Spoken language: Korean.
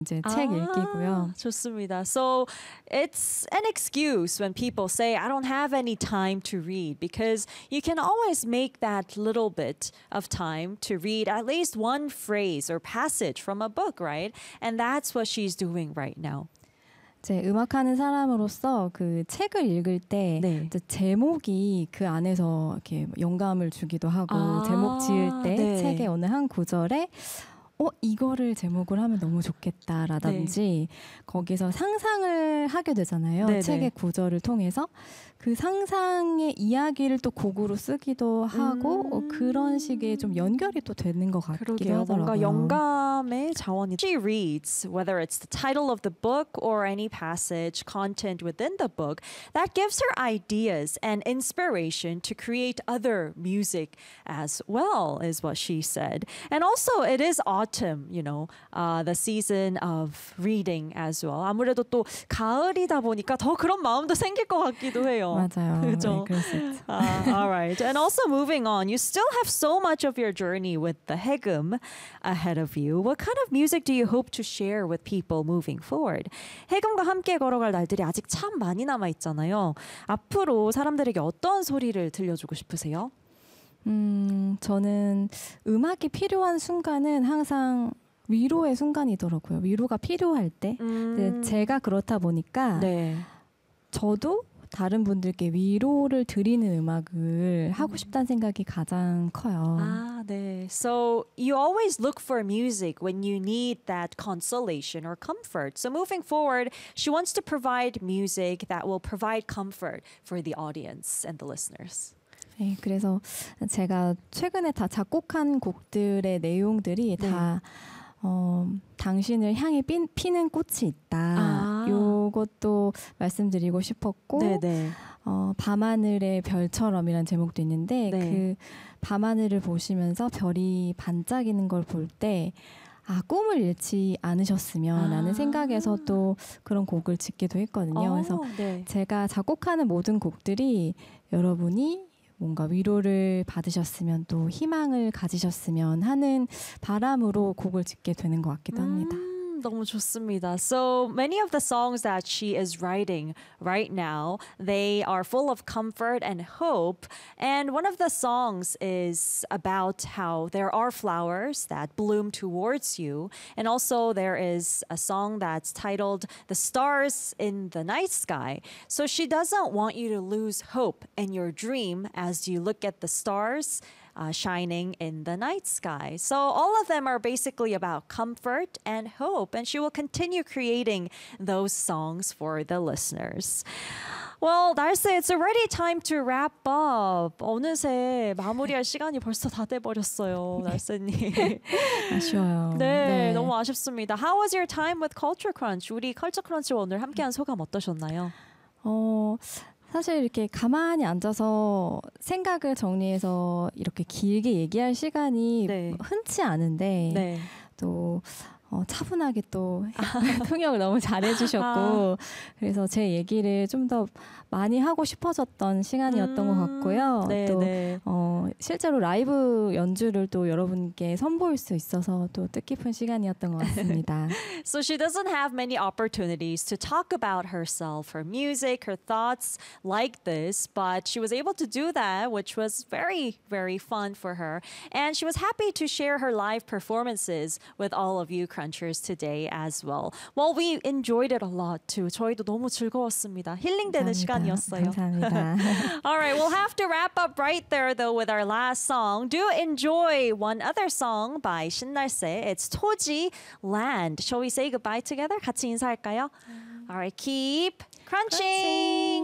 이제 책 읽기고요. 좋습니다. So it's an excuse when people say I don't have any time to read because you can always make that little bit of time to read at least one phrase or passage from a book, right? And that's what she's doing right now. 제 음악하는 사람으로서 그 책을 읽을 때 네. 이제 제목이 그 안에서 이렇게 영감을 주기도 하고 제목 지을 때 네. 책의 어느 한 구절에 이거를 제목을 하면 너무 좋겠다라든지 거기서 상상을 하게 되잖아요. 네네. 책의 구절을 통해서 그 상상의 이야기를 또 곡으로 쓰기도 하고 그런 식의 좀 연결이 또 되는 것 같기도 그러게요. 하더라고요. 뭔가 영감의 자원이. She reads, whether it's the title of the book or any passage, content within the book, that gives her ideas and inspiration to create other music as well, is what she said. And also, it is autumn, you know, the season of reading as well. 아무래도 또 가을이다 보니까 더 그런 마음도 생길 것 같기도 해요. 맞아요. 그죠? 네, 그럴 수 있죠. All right. And also moving on, you still have so much of your journey with the 해금 ahead of you. What kind of music do you hope to share with people moving forward? 해금과 함께 걸어갈 날들이 아직 참 많이 남아 있잖아요. 앞으로 사람들에게 어떤 소리를 들려주고 싶으세요? 저는 음악이 필요한 순간은 항상 위로의 순간이더라고요. 위로가 필요할 때. 제가 그렇다 보니까 네. 저도 다른 분들께 위로를 드리는 음악을 하고 싶다는 생각이 가장 커요. 네. So you always look for music when you need that consolation or comfort. So moving forward, she wants to provide music that will provide comfort for the audience and the listeners. 네, 그래서 제가 최근에 다 작곡한 곡들의 내용들이 다 당신을 향해 피는 꽃이 있다. 요것도 말씀드리고 싶었고 밤하늘의 별처럼이라는 제목도 있는데 그 밤하늘을 보시면서 별이 반짝이는 걸 볼 때 꿈을 잃지 않으셨으면 라는 생각에서 또 그런 곡을 짓기도 했거든요. 그래서 제가 작곡하는 모든 곡들이 여러분이 뭔가 위로를 받으셨으면 또 희망을 가지셨으면 하는 바람으로 곡을 짓게 되는 것 같기도 합니다. 너무 좋습니다. So many of the songs that she is writing right now, they are full of comfort and hope. And one of the songs is about how there are flowers that bloom towards you. And also there is a song that's titled The Stars in the Night Sky. So she doesn't want you to lose hope in your dream as you look at the stars shining in the night sky. So all of them are basically about comfort and hope, and she will continue creating those songs for the listeners. Well, 날씨, it's already time to wrap up. 어느새 마무리할 시간이 벌써 다 돼버렸어요, 날씨님. 아쉬워요. 네, 너무 아쉽습니다. How was your time with Culture Crunch? 우리 Culture Crunch 오늘 함께한 소감 어떠셨나요? 사실 이렇게 가만히 앉아서 생각을 정리해서 이렇게 길게 얘기할 시간이 흔치 않은데 또 차분하게 또 통역을 너무 잘해주셨고 그래서 제 얘기를 좀 더 많이 하고 싶어졌던 시간이었던 것 같고요. 또 실제로 라이브 연주를 또 여러분께 선보일 수 있어서 또 뜻깊은 시간이었던 것 같습니다. So she doesn't have many opportunities to talk about herself, her music, her thoughts like this, but she was able to do that, which was very, very fun for her. And she was happy to share her live performances with all of you crunchers today as well. Well, we enjoyed it a lot too. 저희도 너무 즐거웠습니다. 힐링되는 시간이었어요. 감사합니다. All right, we'll have to wrap up right there though with our last song. Do enjoy one other song by 신날새. It's 토지 Land. Shall we say goodbye together? 같이 인사할까요? All right, keep crunching.